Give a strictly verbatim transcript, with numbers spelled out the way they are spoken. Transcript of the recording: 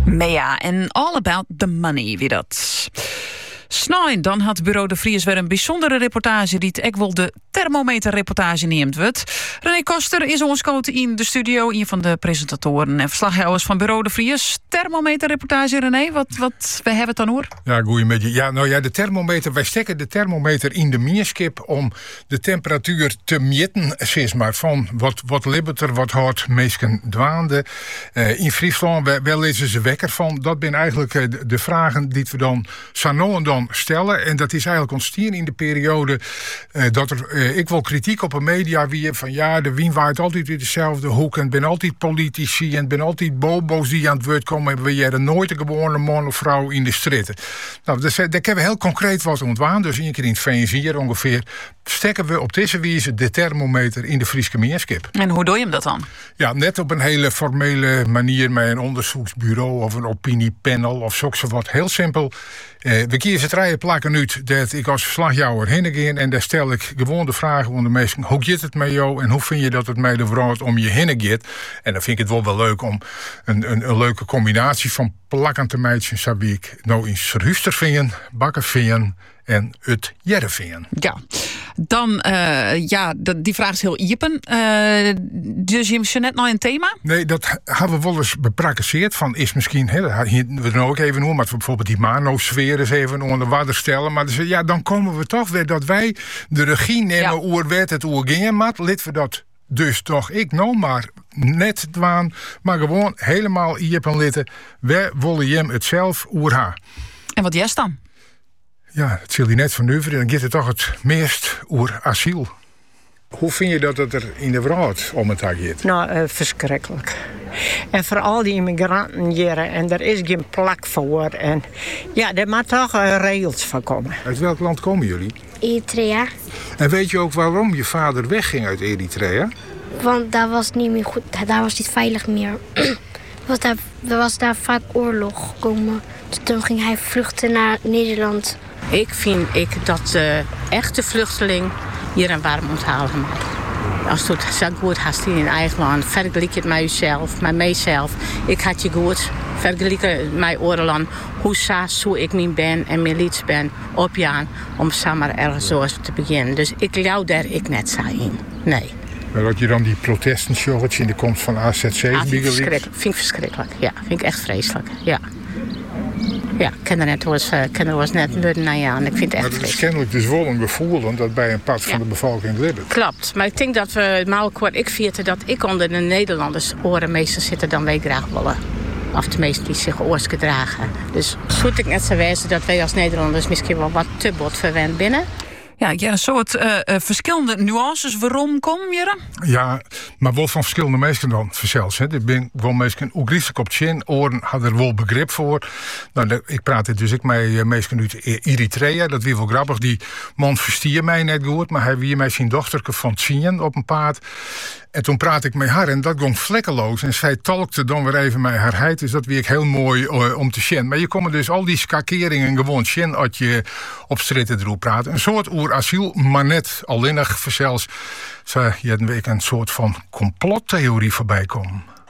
Mea en All About the Money, wie dat. Snij, dan had bureau De Vries weer een bijzondere reportage die het ook wel de thermometerreportage neemt wordt. René Koster is ons coach in de studio, een van de presentatoren en verslaghouders van bureau De Vries. Thermometerreportage, René, wat, wat we hebben het dan hoor? Ja, goeiemiddag. Ja, nou ja, de thermometer, wij steken de thermometer in de meerskip om de temperatuur te meten, zeg maar, van wat, wat libbeter, wat hard, meesken dwaande. Uh, in Friesland, wij, wij lezen ze wekker van. Dat zijn eigenlijk uh, de, de vragen die we dan zo nou en dan stellen. En dat is eigenlijk ontstaan in de periode uh, dat er uh, ik wil kritiek op een media wie van ja, de wien waait altijd in dezelfde hoek en ben altijd politici en ben altijd bobo's die aan het woord komen en we jaren nooit een gewone man of vrouw in de stritten. Nou, dus, daar hebben we heel concreet wat ontwaan. Dus één keer in het V S hier ongeveer stekken we op deze wijze de thermometer in de Frieske meerskip. En hoe doe je hem dat dan? Ja, net op een hele formele manier met een onderzoeksbureau of een opiniepanel of zo wat. Heel simpel. Uh, we kiezen het rijden plakken uit dat ik als verslagjouwer heen ga en daar stel ik gewoon de vragen aan de mensen. Hoe gaat het met jou en hoe vind je dat het met de vrouw om je heen gaat? En dan vind ik het wel wel leuk om een, een, een leuke combinatie van plakken te meidje, zou ik nou in Serhuster vinden, bakken vinden en het jerre vinden. Ja, dan, uh, ja, die vraag is heel iepen. Uh, dus je hebt net nog een thema? Nee, dat hebben we wel eens beprakkeseerd van is misschien, hè, dat hier we dan ook even noemen, maar we bijvoorbeeld die manosfeer eens even onder water stellen. Maar dus, ja, dan komen we toch weer dat wij de regie nemen ja. Oer werd het oer ging, maar lid we dat dus toch ik nou maar net dwaan, maar gewoon helemaal iepen litten. We willen hem het zelf oer haar. En wat jest dan? Ja, het zul je net van nu, dan gaat het toch het meest oer asiel. Hoe vind je dat het er in de wereld om het gaat? Nou, uh, verschrikkelijk. En vooral die immigranten hier, en daar is geen plak voor. En ja, er moet toch uh, regels van komen. Uit welk land komen jullie? Eritrea. En weet je ook waarom je vader wegging uit Eritrea? Want daar was het niet meer goed, daar was het niet veilig meer. was daar, er was daar vaak oorlog gekomen. Dus toen ging hij vluchten naar Nederland. Ik vind ik dat de echte vluchteling hier een warm onthalen mag. Als het zo goed hast in eigen land, vergelijk het met jezelf, met mijzelf. Ik had je goed, vergelijk het met oorland. Hoe zo ik niet ben en mijn lieds ben opjaan om samen ergens zo te beginnen. Dus ik jou daar ik net zo in. Nee. Maar dat je dan die protesten zorgt in de komst van A Z C? Ja, vind ik verschrikkelijk. Vind ik verschrikkelijk. Ja, vind ik echt vreselijk. Ja. Ja, ik ken er net was, uh, ken er was net luden naar je aan. Ik vind het echt maar het is kennelijk dus wel een gevoel dat bij een part ja. van de bevolking glibbert. Klopt, maar ik denk dat we maalkort ik vierde dat ik onder de Nederlanders oren meester zitten dan wij graag willen. Of de meesten die zich oors gedragen. Dus zou ik net zo wijzen dat wij als Nederlanders misschien wel wat te bot verwend binnen. Ja, ja, een soort uh, uh, verschillende nuances. Waarom kom je er? Ja, maar wel van verschillende mensen dan zelfs. Er zijn wel mensen ook op het chin, oren hadden er wel begrip voor. Nou, ik praat dus ik met uh, mensen uit Eritrea, dat weer wel grappig. Die man verstier mij net goed, maar hij wie mij zijn dochterke van zien op een paard. En toen praat ik met haar en dat ging vlekkeloos. En zij talkte dan weer even met haar heid. Dus dat wie ik heel mooi uh, om te zien. Maar je komt dus al die skakeringen gewoon zien als je op stritten erop praat. Een soort oer asiel, maar net alleenig verzels. Ze je een week een soort van complottheorie voorbij komen.